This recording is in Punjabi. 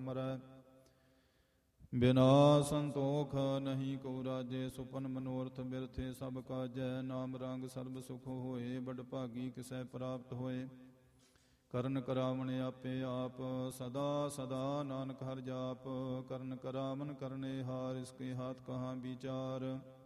ਮਰੈ। ਬਿਨਾ ਸੰਤੋਖ ਨਹੀਂ ਕੋ ਰਾਜੇ, ਸੁਪਨ ਮਨੋਰਥ ਬਿਰਥੇ ਸਭ ਕਾਜੈ। ਨਾਮ ਰੰਗ ਸਰਬ ਸੁਖ ਹੋਏ, ਬੜ ਭਾਗੀ ਕਿਸੈ ਪ੍ਰਾਪਤ ਹੋਏ। ਕਰਨ ਕਰਾਵਣ ਆਪੇ ਆਪ, ਸਦਾ ਸਦਾ ਨਾਨਕ ਹਰਿ ਜਾਪ। ਕਰਨ ਕਰਾਵਨ ਕਰਨੇ ਹਾਰ, ਇਸਕੇ ਹਾਥ ਕਹਾਂ ਵਿਚਾਰ।